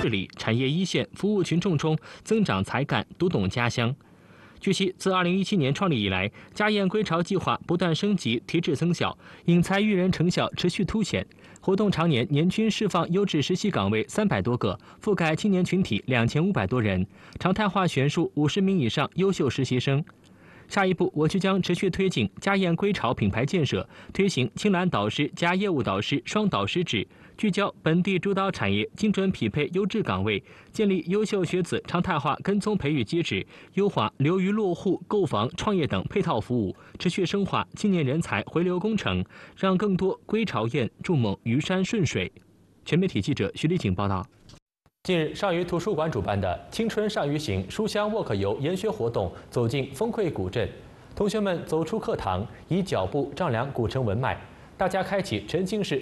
治理、产业一线、服务群众中增长才干、读懂家乡。据悉，自2017年创立以来，家燕归巢计划不断升级、提质增效，引才育人成效持续凸显。活动常年年均释放优质实习岗位300多个，覆盖青年群体2500多人，常态化选树50名以上优秀实习生。下一步，我局将持续推进家燕归巢品牌建设，推行青蓝导师加业务导师双导师制，聚焦本地主导产业，精准匹配优质岗位，建立优秀学子常态化跟踪培育机制，优化留于落户、购房、创业等配套服务，持续深化青年人才回流工程，让更多归巢燕筑梦虞山顺水。全媒体记者徐立景报道。近日，上虞图书馆主办的“青春上虞行”书香沃克游研学活动走进丰溃古镇，同学们走出课堂，以脚步丈量古城文脉，大家开启沉浸式